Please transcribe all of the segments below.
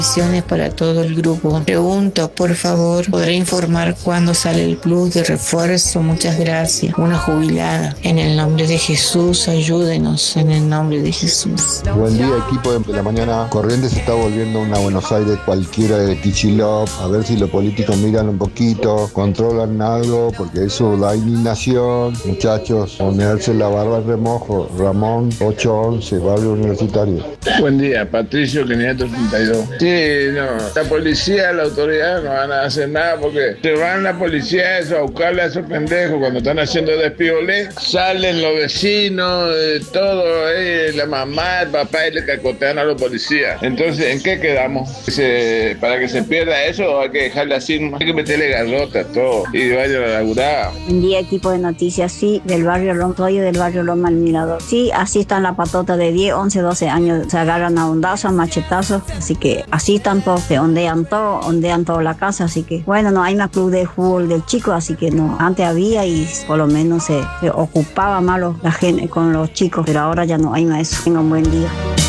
Para todo el grupo. Pregunto, por favor, ¿podrá informar cuándo sale el plus de refuerzo? Muchas gracias. Una jubilada. En el nombre de Jesús, ayúdenos. En el nombre de Jesús. Buen día, equipo de la mañana. Corrientes se está volviendo una Buenos Aires cualquiera de Kichilov. A ver si los políticos miran un poquito, controlan algo, porque eso da indignación. Muchachos, ponerse la barba en remojo. Ramón 811, barrio universitario. Buen día, Patricio 532. Sí, no, la policía, la autoridad no van a hacer nada porque se van la policía eso, a buscarle a esos pendejos cuando están haciendo despiolé, salen los vecinos, todo, la mamá, el papá y le cacotean a los policías. Entonces, ¿en qué quedamos? Para que se pierda eso hay que dejarle así, hay que meterle garrota todo y vaya a laburar. Buen día, equipo de noticias, sí, del barrio Loma El Mirador. Sí, así están la patota de 10, 11, 12 años, se agarran a ondazos, a machetazos, así que así están todos, se ondean toda la casa, así que bueno, no hay más club de fútbol del chico, así que no, antes había y por lo menos se ocupaba más la gente con los chicos, pero ahora ya no hay más eso. Tengan un buen día.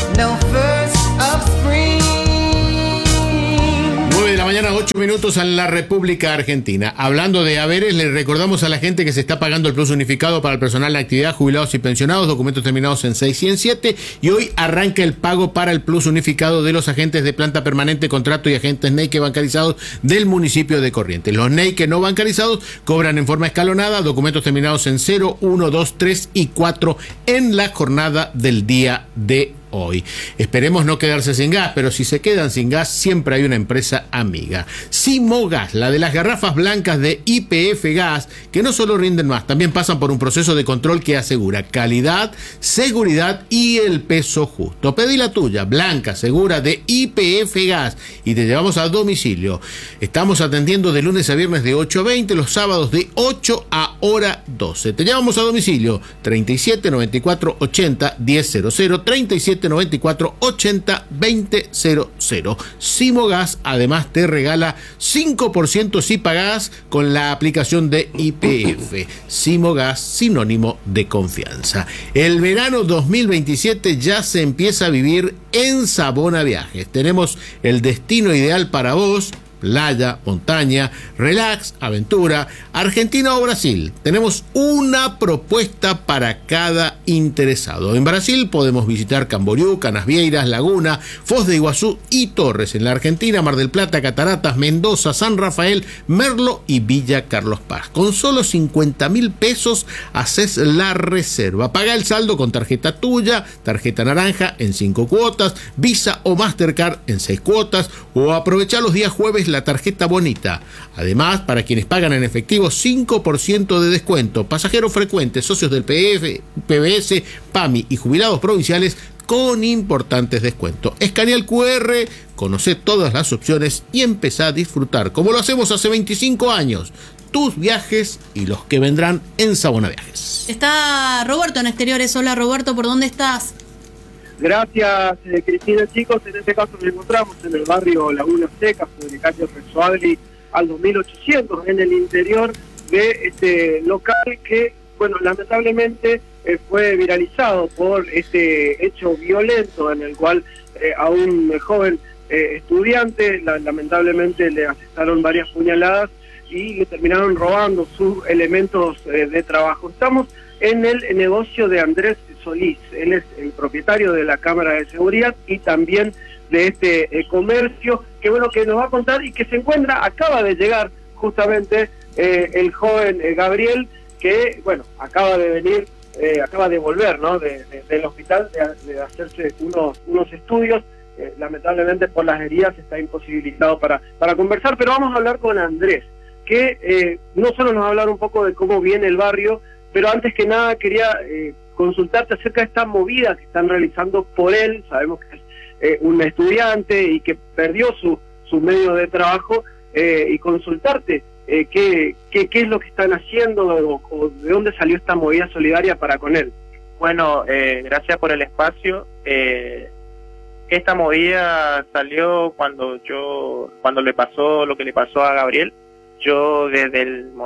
8 minutos en la República Argentina. Hablando de haberes, le recordamos a la gente que se está pagando el plus unificado para el personal de actividad, jubilados y pensionados, documentos terminados en 6 y en 7, y hoy arranca el pago para el plus unificado de los agentes de planta permanente, contrato y agentes NEIKE bancarizados del municipio de Corrientes. Los NEIKE no bancarizados cobran en forma escalonada, documentos terminados en 0, 1, 2, 3 y 4 en la jornada del día de hoy. Esperemos no quedarse sin gas, pero si se quedan sin gas, siempre hay una empresa amiga. Simogas, la de las garrafas blancas de YPF Gas, que no solo rinden más, también pasan por un proceso de control que asegura calidad, seguridad y el peso justo. Pedí la tuya, blanca, segura, de YPF Gas, y te llevamos a domicilio. Estamos atendiendo de lunes a viernes de 8 a 20, los sábados de 8 a hora 12. Te llevamos a domicilio 37 94 80 1000, 37 94 80 2000. Simogas además te regala 5% si pagás con la aplicación de YPF. Simogas, sinónimo de confianza. El verano 2027 ya se empieza a vivir en Sabona Viajes. Tenemos el destino ideal para vos: playa, montaña, relax, aventura, Argentina o Brasil. Tenemos una propuesta para cada interesado. En Brasil podemos visitar Camboriú, Canasvieiras, Laguna, Foz de Iguazú y Torres. En la Argentina, Mar del Plata, Cataratas, Mendoza, San Rafael, Merlo y Villa Carlos Paz. Con solo 50.000 pesos haces la reserva. Paga el saldo con tarjeta tuya, tarjeta naranja en 5 cuotas, Visa o Mastercard en 6 cuotas, o aprovechar los días jueves la tarjeta bonita. Además, para quienes pagan en efectivo, 5% de descuento. Pasajeros frecuentes, socios del PBS, PAMI y jubilados provinciales con importantes descuentos. Escanea el QR, conoce todas las opciones y empezá a disfrutar, como lo hacemos hace 25 años, tus viajes y los que vendrán en Sabona Viajes. Está Roberto en Exteriores. Hola Roberto, ¿por dónde estás? Gracias, Cristina. Chicos, en este caso nos encontramos en el barrio Laguna Seca, sobre calle Resuagri al 2800, en el interior de este local que, bueno, lamentablemente fue viralizado por este hecho violento en el cual a un joven estudiante lamentablemente le asestaron varias puñaladas y le terminaron robando sus elementos de trabajo. Estamos en el negocio de Andrés Solís. Él es el propietario de la cámara de seguridad y también de este comercio, que bueno, que nos va a contar y que se encuentra, acaba de llegar justamente el joven Gabriel, que bueno, acaba de venir, acaba de volver, ¿no?, del hospital, de hacerse unos estudios. Lamentablemente por las heridas está imposibilitado para conversar, pero vamos a hablar con Andrés, que no solo nos va a hablar un poco de cómo viene el barrio, pero antes que nada quería consultarte acerca de esta movida que están realizando por él. Sabemos que es un estudiante y que perdió su medio de trabajo, y consultarte qué es lo que están haciendo o de dónde salió esta movida solidaria para con él. Bueno, gracias por el espacio. Esta movida salió cuando le pasó lo que le pasó a Gabriel. Yo desde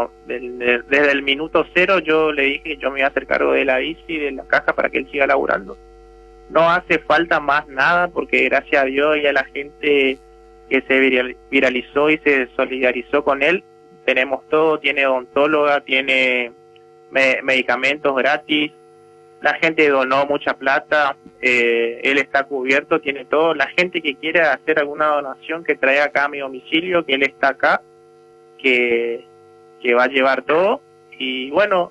el minuto cero yo le dije que yo me iba a hacer cargo de la bici, de la caja, para que él siga laburando. No hace falta más nada porque gracias a Dios y a la gente que se viralizó y se solidarizó con él. Tenemos todo, tiene odontóloga, tiene medicamentos gratis, la gente donó mucha plata, él está cubierto, tiene todo. La gente que quiera hacer alguna donación, que traiga acá a mi domicilio, que él está acá, que va a llevar todo. Y bueno,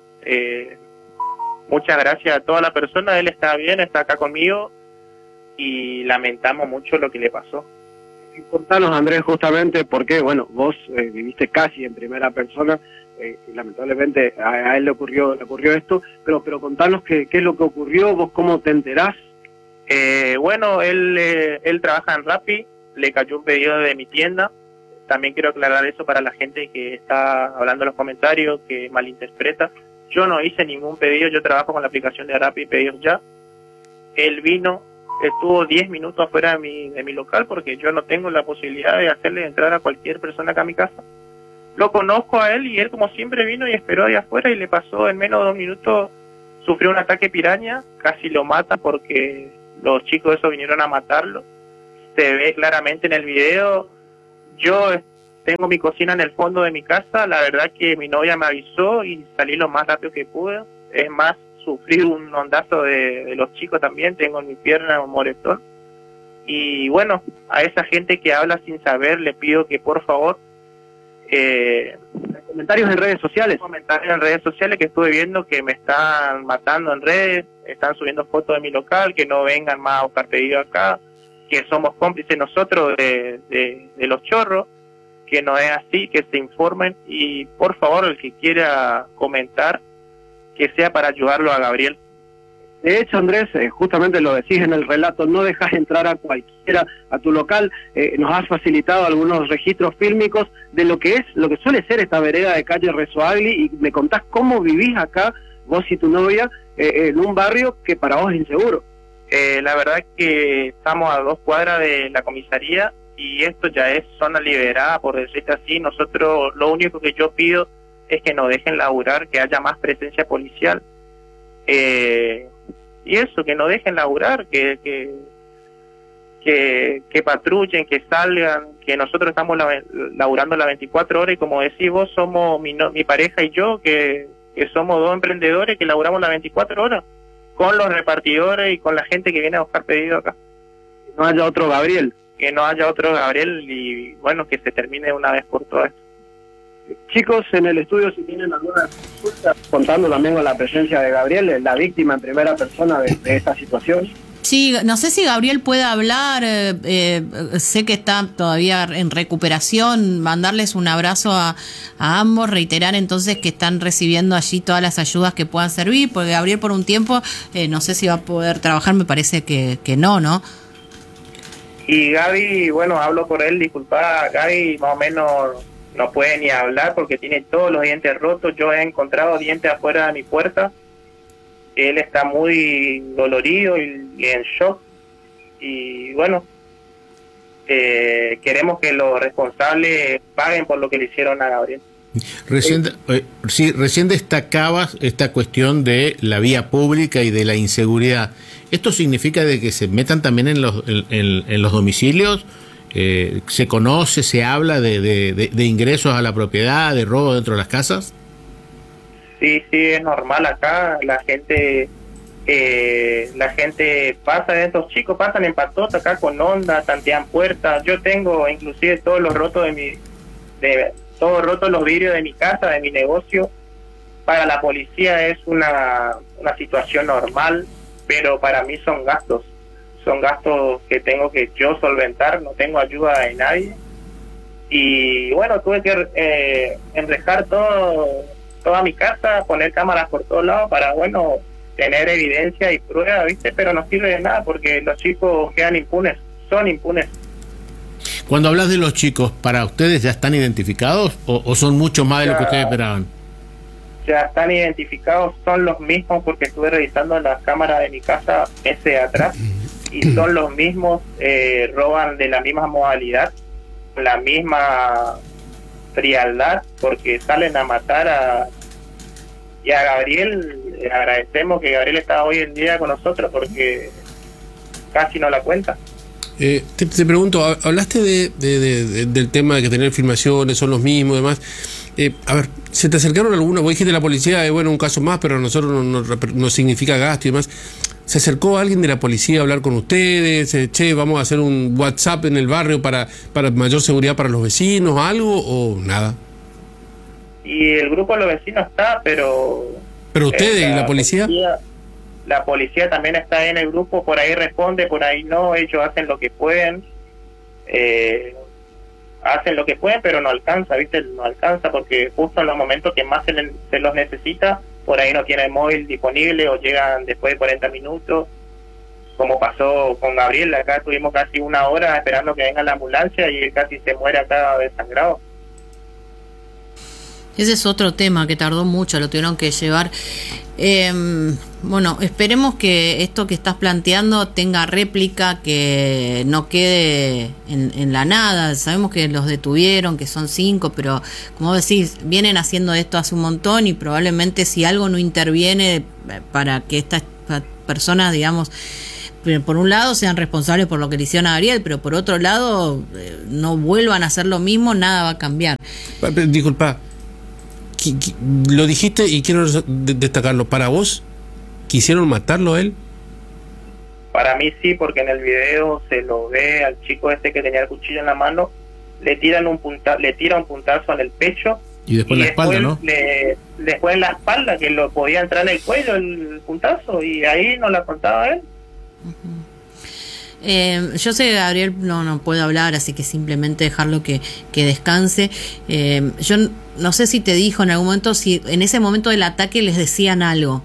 muchas gracias a toda la persona, él está bien, está acá conmigo y lamentamos mucho lo que le pasó. Contanos, Andrés, justamente porque, bueno, vos viviste casi en primera persona, y lamentablemente a él le ocurrió esto, pero contanos qué es lo que ocurrió, vos cómo te enterás. Bueno, él trabaja en Rappi, le cayó un pedido de mi tienda. También quiero aclarar eso para la gente que está hablando en los comentarios, que malinterpreta. Yo no hice ningún pedido, yo trabajo con la aplicación de Rappi Pedidos Ya. Él vino, estuvo 10 minutos afuera de mi local, porque yo no tengo la posibilidad de hacerle entrar a cualquier persona acá a mi casa. Lo conozco a él y él, como siempre, vino y esperó ahí afuera, y le pasó en menos de 2 minutos, sufrió un ataque piraña, casi lo mata porque los chicos esos vinieron a matarlo. Se ve claramente en el video. Yo tengo mi cocina en el fondo de mi casa, la verdad que mi novia me avisó y salí lo más rápido que pude. Es más, sufrí un ondazo de los chicos también, tengo en mi pierna un moretón. Y bueno, a esa gente que habla sin saber, le pido que por favor... comentarios en redes sociales. Comentarios en redes sociales, que estuve viendo que me están matando en redes, están subiendo fotos de mi local, que no vengan más a buscar pedido acá, que somos cómplices nosotros de los chorros, que no es así, que se informen. Y por favor, el que quiera comentar, que sea para ayudarlo a Gabriel. De hecho, Andrés, justamente lo decís en el relato, no dejas entrar a cualquiera a tu local. Nos has facilitado algunos registros fílmicos de lo que suele ser esta vereda de calle Rezoagli, y me contás cómo vivís acá, vos y tu novia, en un barrio que para vos es inseguro. La verdad que estamos a 2 cuadras de la comisaría, y esto ya es zona liberada, por decirte así. Nosotros, lo único que yo pido es que nos dejen laburar, que haya más presencia policial. Y eso, que nos dejen laburar, que patrullen, que salgan, que nosotros estamos laburando las 24 horas, y como decís vos, somos mi pareja y yo, que somos 2 emprendedores que laburamos las 24 horas, con los repartidores y con la gente que viene a buscar pedido acá. Que no haya otro Gabriel. Que no haya otro Gabriel, y bueno, que se termine de una vez por todas. Chicos, en el estudio, si tienen alguna consulta, contando también con la presencia de Gabriel, la víctima en primera persona de esta situación. Sí, no sé si Gabriel puede hablar, sé que está todavía en recuperación. Mandarles un abrazo a ambos, reiterar entonces que están recibiendo allí todas las ayudas que puedan servir, porque Gabriel por un tiempo no sé si va a poder trabajar, me parece que no. Y Gaby, bueno, hablo por él, disculpa, Gaby más o menos no puede ni hablar porque tiene todos los dientes rotos. Yo he encontrado dientes afuera de mi puerta. Él está muy dolorido y en shock. Y bueno, queremos que los responsables paguen por lo que le hicieron a Gabriel. Recién destacabas esta cuestión de la vía pública y de la inseguridad. ¿Esto significa de que se metan también en los domicilios? ¿Se conoce, se habla de ingresos a la propiedad, de robo dentro de las casas? Sí, es normal acá. La gente pasa, estos chicos pasan en patota acá con onda, tantean puertas. Yo tengo inclusive todos los rotos todos rotos los vidrios de mi casa, de mi negocio. Para la policía es una situación normal, pero para mí son gastos que tengo que yo solventar, no tengo ayuda de nadie. Y bueno, tuve que enrejar toda mi casa, poner cámaras por todos lados para, bueno, tener evidencia y prueba, ¿viste? Pero no sirve de nada porque los chicos quedan impunes, son impunes. Cuando hablas de los chicos, ¿para ustedes ya están identificados o son mucho más de lo que ustedes esperaban? Ya están identificados, son los mismos, porque estuve revisando las cámaras de mi casa ese de atrás, y son los mismos, roban de la misma modalidad, la misma frialdad, porque salen a matar y a Gabriel. Agradecemos que Gabriel está hoy en día con nosotros porque casi no la cuenta. Te pregunto, hablaste del tema de que tener filmaciones son los mismos y demás. A ver, ¿se te acercaron algunos? Vos dijiste la policía, bueno, un caso más, pero a nosotros no significa gasto y demás. ¿Se acercó alguien de la policía a hablar con ustedes? Che, vamos a hacer un WhatsApp en el barrio para mayor seguridad para los vecinos, algo o nada? Y el grupo de los vecinos está, pero... ¿Pero ustedes y la policía? La policía también está en el grupo, por ahí responde, por ahí no, ellos hacen lo que pueden, pero no alcanza, ¿viste? No alcanza porque justo en los momentos que más se los necesita, por ahí no tienen móvil disponible o llegan después de 40 minutos, como pasó con Gabriel. Acá tuvimos casi una hora esperando que venga la ambulancia y él casi se muere acá desangrado. Ese es otro tema que tardó mucho, lo tuvieron que llevar. Bueno, esperemos que esto que estás planteando tenga réplica, que no quede en la nada. Sabemos que los detuvieron, que son 5, pero como decís, vienen haciendo esto hace un montón y probablemente si algo no interviene para que estas personas, digamos, por un lado sean responsables por lo que le hicieron a Gabriel, pero por otro lado no vuelvan a hacer lo mismo, nada va a cambiar. Disculpa, lo dijiste y quiero destacarlo. ¿Para vos quisieron matarlo a él? Para mí sí, porque en el video se lo ve al chico que tenía el cuchillo en la mano, le tira un puntazo en el pecho y después en la espalda, ¿no? Después en la espalda, que lo podía entrar en el cuello el puntazo, y ahí no la contaba él. Yo sé que Gabriel no puede hablar, así que simplemente dejarlo que descanse. Yo no sé si te dijo en algún momento, si en ese momento del ataque les decían algo.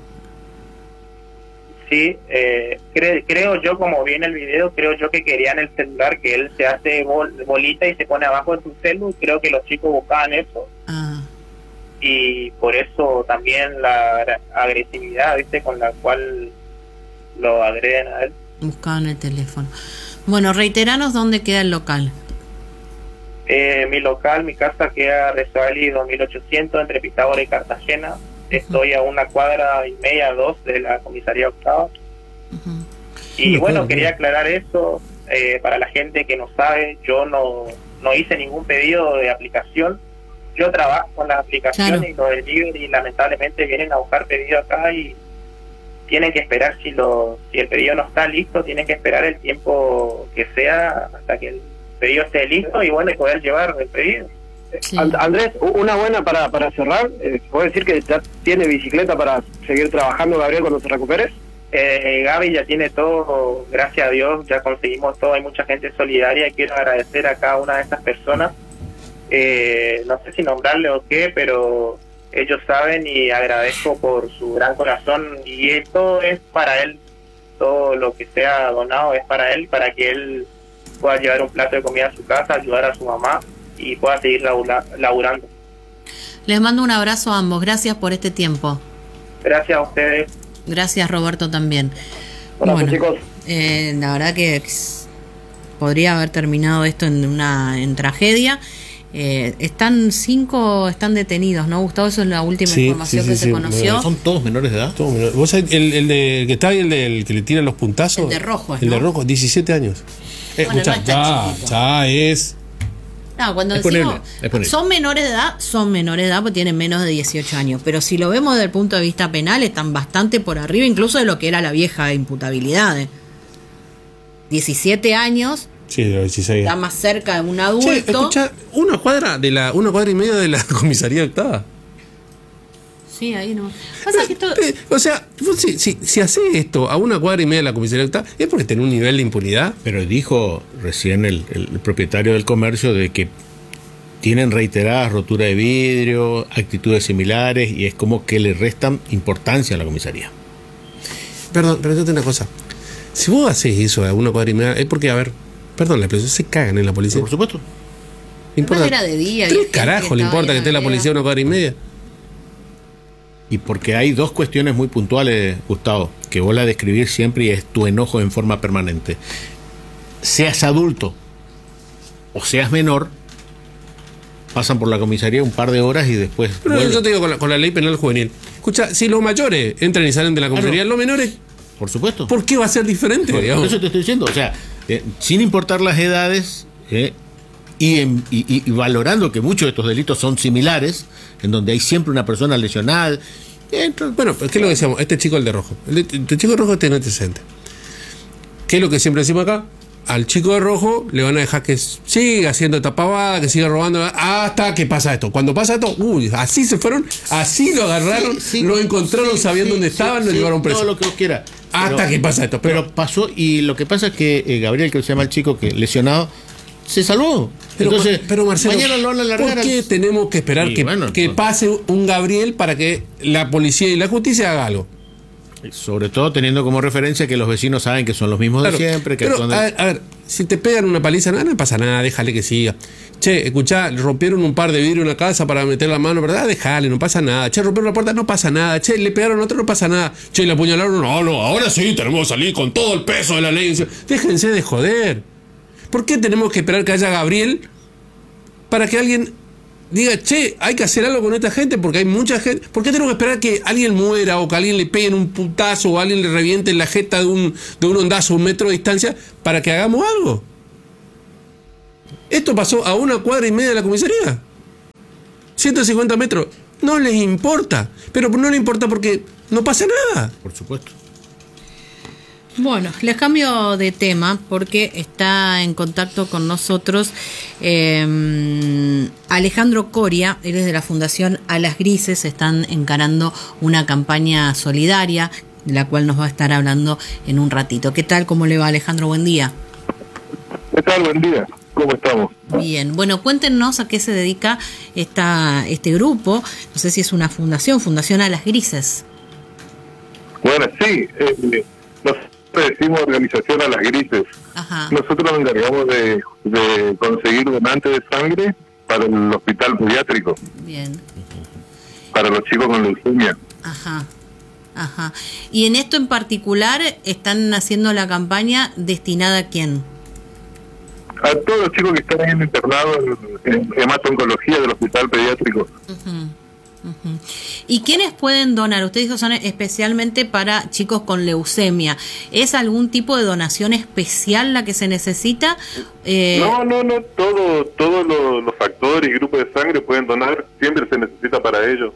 Sí, creo yo, como vi en el video, creo yo que querían el celular, que él se hace bolita y se pone abajo de su celular. Creo que los chicos buscaban eso. Y por eso también la agresividad, ¿viste?, con la cual lo agreden a él. Buscaban el teléfono. Bueno, reiteranos dónde queda el local. Mi casa queda Resuali 2800 entre Pitágoras y Cartagena. Estoy a 1,5 cuadras, 2 de la comisaría octava. Y bueno, quería aclarar eso para la gente que no sabe. Yo no hice ningún pedido de aplicación. Yo trabajo con las aplicaciones, claro, y los delivery lamentablemente vienen a buscar pedido acá y tienen que esperar. Si el pedido no está listo, tienen que esperar el tiempo que sea hasta que el pedido esté listo y bueno, poder llevar el pedido. Sí. Andrés, una buena para cerrar, ¿puedo decir que ya tiene bicicleta para seguir trabajando, Gabriel, cuando se recupere? Gaby ya tiene todo, gracias a Dios, ya conseguimos todo. Hay mucha gente solidaria y quiero agradecer a cada una de estas personas. No sé si nombrarle o qué, pero ellos saben, y agradezco por su gran corazón, y todo es para él. Todo lo que sea donado es para él, para que él pueda llevar un plato de comida a su casa, ayudar a su mamá y pueda seguir laburando. Les mando un abrazo a ambos, gracias por este tiempo. Gracias a ustedes. Gracias, Roberto, también. Bueno, chicos. La verdad que podría haber terminado esto en tragedia. Están 5 detenidos, ¿no, Gustavo? Eso es la última información que se conoció. ¿Son todos menores de edad? Todos menores. ¿Vos sabés el de que está ahí, el del que le tiran los puntazos? El de rojo, El de rojo, 17 años. Bueno, ya es... No, cuando decimos son menores de edad porque tienen menos de 18 años, pero si lo vemos desde el punto de vista penal están bastante por arriba incluso de lo que era la vieja imputabilidad. 17 años. Sí, 16. Está más cerca de un adulto. Che, escucha, una cuadra y media de la comisaría octava. Sí, ahí no. Pasa que esto... O sea, si haces esto a 1,5 cuadras de la comisaría octava, es porque tiene un nivel de impunidad. Pero dijo recién el propietario del comercio de que tienen reiteradas roturas de vidrio, actitudes similares, y es como que le restan importancia a la comisaría. Perdón, pero yo tengo una cosa. Si vos haces eso a 1,5 cuadras, es porque, a ver, perdón, la expresión, se cagan en la policía. Por supuesto. Importa, era de día. 3 carajos le importa que esté la policía a 1,5 cuadras. Y porque hay 2 cuestiones muy puntuales, Gustavo, que vos la describir siempre y es tu enojo en forma permanente. Seas adulto o seas menor, pasan por la comisaría un par de horas y después... Pero vuelven. Yo te digo con la ley penal juvenil. Escucha, si los mayores entran y salen de la comisaría, los menores... Por supuesto. ¿Por qué va a ser diferente? Por eso te estoy diciendo, o sea... sin importar las edades, y valorando que muchos de estos delitos son similares, en donde hay siempre una persona lesionada. Bueno, ¿qué es lo que decíamos? Este chico, el de rojo. Este chico de rojo tiene antecedentes. ¿Qué es lo que siempre decimos acá? Al chico de rojo le van a dejar que siga haciendo esta pavada, que siga robando, hasta que pasa esto. Cuando pasa esto, así se fueron, así lo agarraron, lo encontraron sabiendo dónde estaban, lo llevaron preso. Todo lo que vos quieras. Hasta que pasa esto. Pero pasó, y lo que pasa es que Gabriel, que se llama el chico que lesionado, se salvó. Pero Marcelo, mañana lo van a largar. ¿por qué tenemos que esperar que pase un Gabriel para que la policía y la justicia haga algo? Sobre todo teniendo como referencia que los vecinos saben que son los mismos de siempre. Que pero, a ver, si te pegan una paliza, no pasa nada, déjale que siga. Che, escuchá, rompieron un par de vidrio en una casa para meter la mano, ¿verdad? Déjale, no pasa nada. Che, rompieron la puerta, no pasa nada. Che, le pegaron a otro, no pasa nada. Che, le apuñalaron, no, ahora sí tenemos que salir con todo el peso de la ley. Déjense de joder. ¿Por qué tenemos que esperar que haya Gabriel para que alguien diga, che, hay que hacer algo con esta gente porque hay mucha gente? ¿Por qué tenemos que esperar que alguien muera o que alguien le peguen un putazo o alguien le reviente en la jeta de un ondazo a 1 metro de distancia para que hagamos algo? Esto pasó a 1,5 cuadras de la comisaría. 150 metros. No les importa. Pero no les importa porque no pasa nada. Por supuesto. Bueno, les cambio de tema porque está en contacto con nosotros Alejandro Coria. Él es de la Fundación Alas Grises. Están encarando una campaña solidaria de la cual nos va a estar hablando en un ratito. ¿Qué tal? ¿Cómo le va, Alejandro? Buen día. ¿Qué tal? Buen día. ¿Cómo estamos? Bien. Bueno, cuéntenos a qué se dedica este grupo. No sé si es una Fundación Alas Grises. Bueno, sí. Nosotros decimos Organización Alas Grises. Ajá. Nosotros nos encargamos de conseguir donantes de sangre para el hospital pediátrico. Bien. Para los chicos con leucemia. Ajá. Y en esto en particular están haciendo la campaña destinada a quién? A todos los chicos que están ahí en internado en hemato-oncología del hospital pediátrico. ¿Y quiénes pueden donar? Ustedes son especialmente para chicos con leucemia. ¿Es algún tipo de donación especial la que se necesita? No. Todos los factores y grupos de sangre pueden donar. Siempre se necesita para ellos.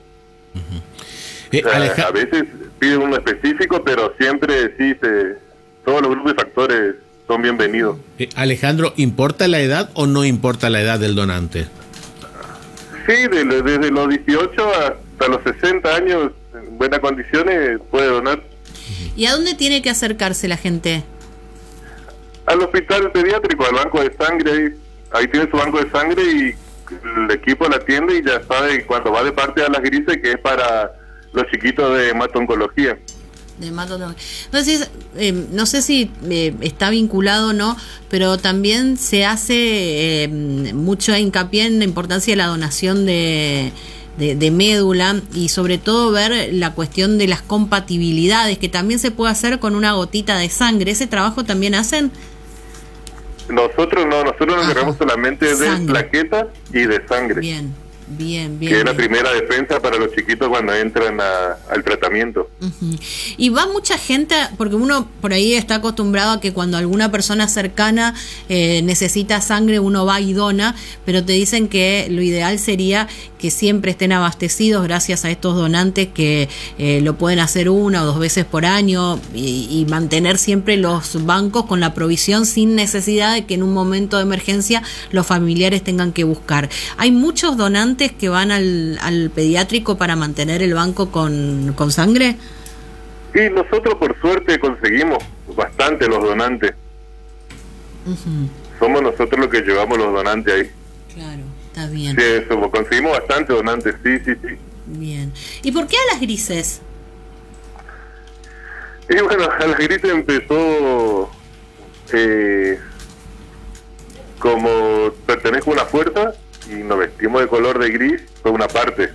A veces piden uno específico, pero siempre todos los grupos de factores son bienvenidos. Alejandro, ¿importa la edad o no importa la edad del donante? Sí, desde los 18 hasta los 60 años, en buenas condiciones, puede donar. ¿Y a dónde tiene que acercarse la gente? Al hospital pediátrico, al banco de sangre. Ahí tiene su banco de sangre y el equipo la atiende y ya sabe cuando va de parte de Alas Grises que es para los chiquitos de hemato-oncología. Entonces, no sé si está vinculado o no, pero también se hace mucho hincapié en la importancia de la donación de médula y sobre todo ver la cuestión de las compatibilidades, que también se puede hacer con una gotita de sangre. ¿Ese trabajo también hacen? Nosotros nos encargamos solamente de plaquetas y de sangre. Bien. Que es la primera defensa para los chiquitos cuando entran al tratamiento. Y va mucha gente, porque uno por ahí está acostumbrado a que cuando alguna persona cercana necesita sangre uno va y dona, pero te dicen que lo ideal sería que siempre estén abastecidos gracias a estos donantes que lo pueden hacer 1 o 2 veces por año y mantener siempre los bancos con la provisión sin necesidad de que en un momento de emergencia los familiares tengan que buscar. Hay muchos donantes que van al pediátrico para mantener el banco con sangre. Sí, nosotros por suerte conseguimos bastante los donantes. Somos nosotros los que llevamos los donantes ahí. Claro, está bien. Sí, eso, conseguimos bastante donantes, sí. Bien. ¿Y por qué Alas Grises? Y bueno, Alas Grises empezó como pertenezco a una fuerza y nos vestimos de color de gris, fue una parte.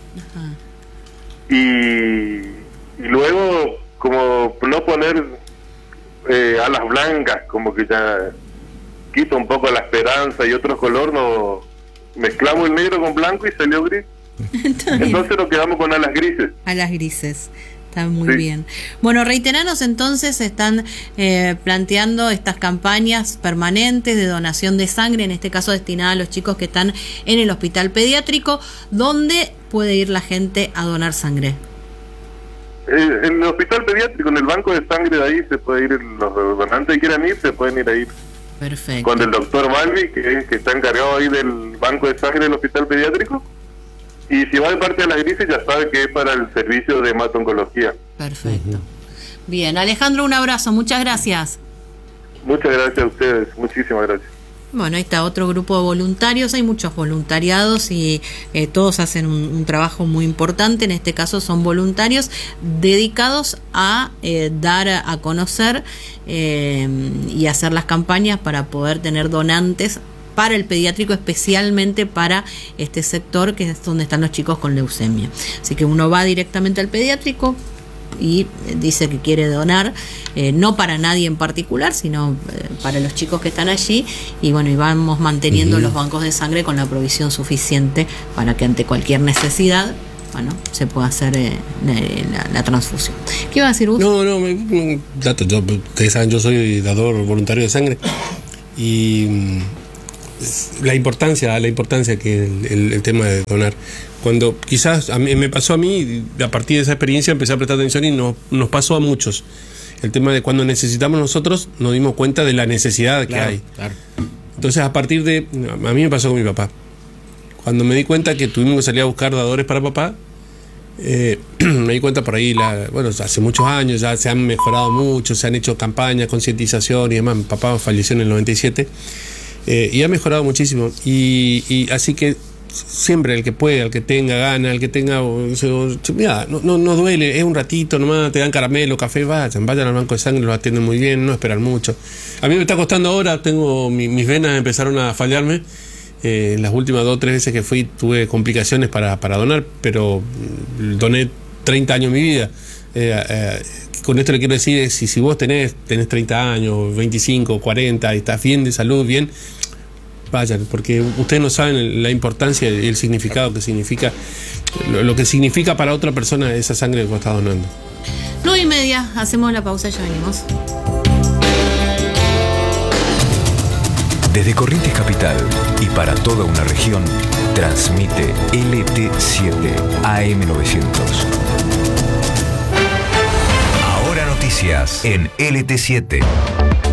Y luego, como no poner alas blancas, como que ya quita un poco la esperanza y otro color, nos mezclamos el negro con blanco y salió gris. Entonces nos quedamos con Alas Grises. Alas Grises. Está muy bien. Bueno, reiteranos entonces, están planteando estas campañas permanentes de donación de sangre, en este caso destinada a los chicos que están en el hospital pediátrico. ¿Dónde puede ir la gente a donar sangre? En el hospital pediátrico, en el banco de sangre de ahí se puede ir, los donantes que quieran ir, se pueden ir ahí. Perfecto. Con el doctor Balbi, que está encargado ahí del banco de sangre del hospital pediátrico. Y si va de parte de las grises, ya sabe que es para el servicio de hemato-oncología. Perfecto. Bien, Alejandro, un abrazo, muchas gracias. Muchas gracias a ustedes, muchísimas gracias. Bueno, ahí está otro grupo de voluntarios, hay muchos voluntariados y todos hacen un trabajo muy importante. En este caso son voluntarios dedicados a dar a conocer y hacer las campañas para poder tener donantes para el pediátrico, especialmente para este sector que es donde están los chicos con leucemia. Así que uno va directamente al pediátrico y dice que quiere donar, no para nadie en particular, sino para los chicos que están allí, y bueno, y vamos manteniendo los bancos de sangre con la provisión suficiente para que ante cualquier necesidad, bueno, se pueda hacer la transfusión. ¿Qué iba a decir usted? Ustedes saben, yo soy dador voluntario de sangre, y la importancia que el tema de donar, cuando quizás me pasó a mí, a partir de esa experiencia empecé a prestar atención y nos pasó a muchos, el tema de cuando necesitamos nosotros nos dimos cuenta de la necesidad que hay. Claro. Entonces a mí me pasó con mi papá, cuando me di cuenta que tuvimos que salir a buscar dadores para papá, me di cuenta por ahí, hace muchos años ya se han mejorado mucho, se han hecho campañas, concientización y demás. Mi papá falleció en el 97 y ha mejorado muchísimo, y así que siempre el que pueda, el que tenga ganas, el que tenga, mira, no duele, es un ratito nomás, te dan caramelo, café, vayan al banco de sangre, los atienden muy bien, no esperan mucho. A mí me está costando ahora, mis venas empezaron a fallarme, las últimas 2 o 3 veces que fui tuve complicaciones para donar, pero doné 30 años de mi vida. Con esto le quiero decir, es, si vos tenés 30 años, 25, 40 y estás bien de salud, bien, vayan, porque ustedes no saben la importancia y el significado que significa, lo que significa para otra persona esa sangre que vos estás donando. 9:30, hacemos la pausa y ya venimos. Desde Corrientes Capital y para toda una región, transmite LT7 AM900. Ahora noticias en LT7.